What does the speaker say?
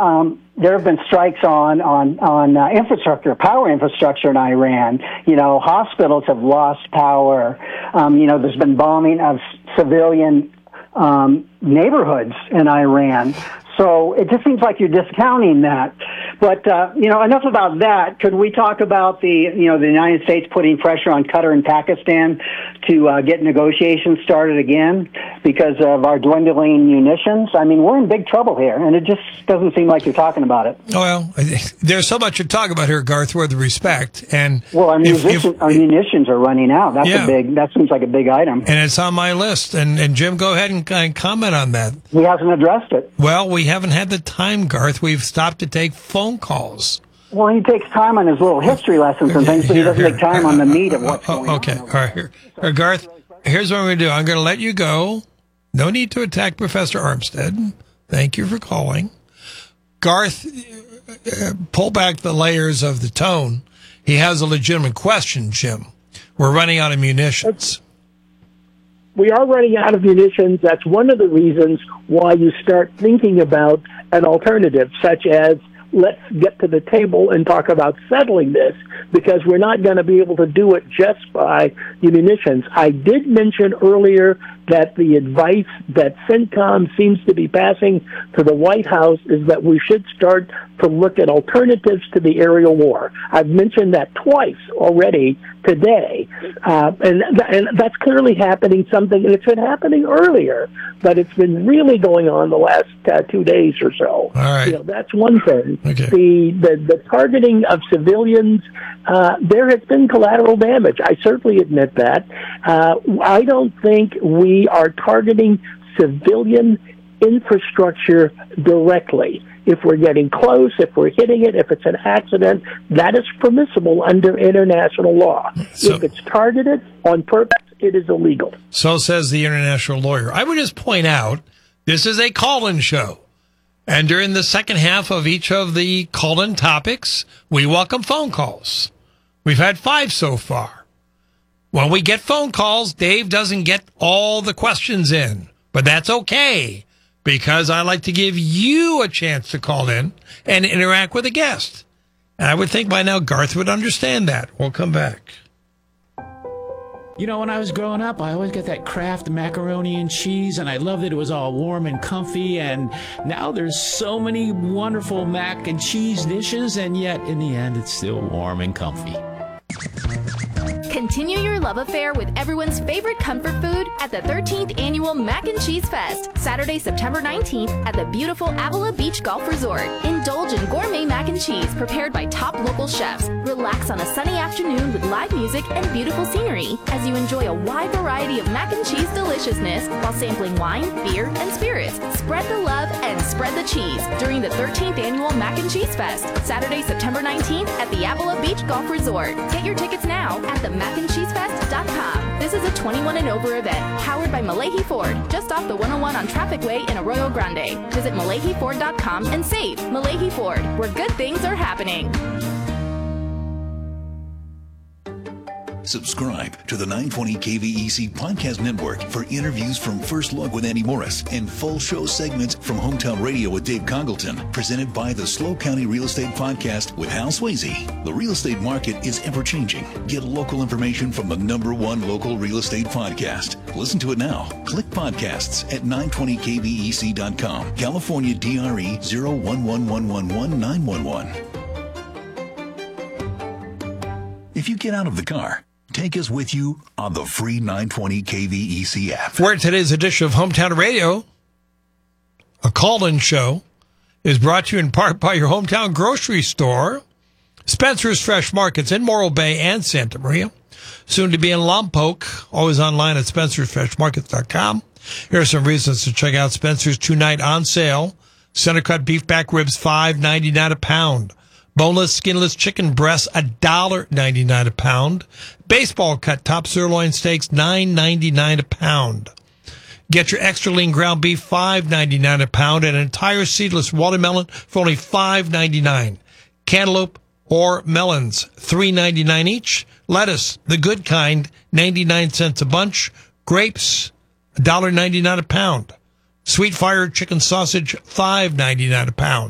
there have been strikes on infrastructure, power infrastructure in Iran. Hospitals have lost power. There's been bombing of civilian neighborhoods in Iran. So it just seems like you're discounting that. But, enough about that. Could we talk about the United States putting pressure on Qatar and Pakistan to get negotiations started again because of our dwindling munitions? I mean, we're in big trouble here, and it just doesn't seem like you're talking about it. Well, there's so much to talk about here, Garth, with respect. And our munitions are running out. That seems like a big item. And it's on my list. And Jim, go ahead and comment on that. He hasn't addressed it. Well, we haven't had the time, Garth. We've stopped to take phone calls. Well, he takes time on his little history lessons and things, but he doesn't take time on the meat of what's going on. Okay, all right. Here, Garth, here's what I'm going to do. I'm going to let you go. No need to attack Professor Armstead. Thank you for calling. Garth, pull back the layers of the tone. He has a legitimate question, Jim. We're running out of munitions. We are running out of munitions. That's one of the reasons why you start thinking about an alternative, such as let's get to the table and talk about settling this, because we're not going to be able to do it just by munitions. I did mention earlier that the advice that CENTCOM seems to be passing to the White House is that we should start to look at alternatives to the aerial war. I've mentioned that twice already today, and that's clearly happening something, and it's been happening earlier, but it's been really going on the last 2 days or so. All right. That's one thing. Okay. The targeting of civilians, there has been collateral damage. I certainly admit that. I don't think we are targeting civilian infrastructure directly. If we're getting close, if we're hitting it, if it's an accident, that is permissible under international law. So, if it's targeted on purpose, it is illegal. So says the international lawyer. I would just point out, this is a call-in show. And during the second half of each of the call-in topics, we welcome phone calls. We've had 5 so far. When we get phone calls, Dave doesn't get all the questions in. But that's okay, because I like to give you a chance to call in and interact with a guest. And I would think by now Garth would understand that. We'll come back. When I was growing up, I always got that Kraft macaroni and cheese, and I loved that it was all warm and comfy, and now there's so many wonderful mac and cheese dishes, and yet, in the end, it's still warm and comfy. Continue your love affair with everyone's favorite comfort food at the 13th Annual Mac and Cheese Fest, Saturday, September 19th at the beautiful Avila Beach Golf Resort. Indulge in gourmet mac and cheese prepared by top local chefs. Relax on a sunny afternoon with live music and beautiful scenery as you enjoy a wide variety of mac and cheese deliciousness while sampling wine, beer, and spirits. Spread the love and spread the cheese during the 13th Annual Mac and Cheese Fest, Saturday, September 19th at the Avila Beach Golf Resort. Get your tickets now at themacandcheesefest.com. This is a 21 and over event, powered by Malahi Ford, just off the 101 on Traffic Way in Arroyo Grande. Visit MalahiFord.com and save. Malahi Ford, where good things are happening. Subscribe to the 920 KVEC Podcast Network for interviews from First Look with Andy Morris and full show segments from Hometown Radio with Dave Congleton, presented by the Slow County Real Estate Podcast with Hal Swayze. The real estate market is ever-changing. Get local information from the #1 local real estate podcast. Listen to it now. Click podcasts at 920kvec.com. California DRE 011111911. If you get out of the car, take us with you on the free 920 KVEC app. Where today's edition of Hometown Radio, a call-in show, is brought to you in part by your hometown grocery store, Spencer's Fresh Markets in Morro Bay and Santa Maria, soon to be in Lompoc, always online at spencersfreshmarkets.com. Here are some reasons to check out Spencer's two-night on sale. Center cut beef back ribs, $5.99 a pound. Boneless, skinless chicken breasts, $1.99 a pound. Baseball cut top sirloin steaks, $9.99 a pound. Get your extra lean ground beef, $5.99 a pound, and an entire seedless watermelon for only $5.99. Cantaloupe or melons, $3.99 each. Lettuce, the good kind, 99 cents a bunch. Grapes, $1.99 a pound. Sweet fire chicken sausage, $5.99 a pound.